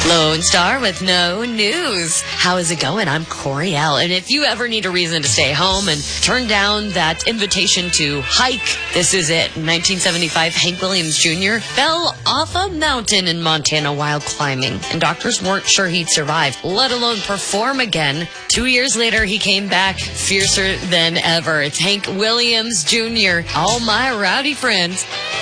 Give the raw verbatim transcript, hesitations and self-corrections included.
Lone Star with no news. How is it going? I'm Coriel. And if you ever need a reason to stay home and turn down that invitation to hike, this is it. In nineteen seventy-five, Hank Williams Junior fell off a mountain in Montana while climbing, and doctors weren't sure he'd survive, let alone perform again. Two years later, he came back fiercer than ever. It's Hank Williams Junior All my rowdy friends.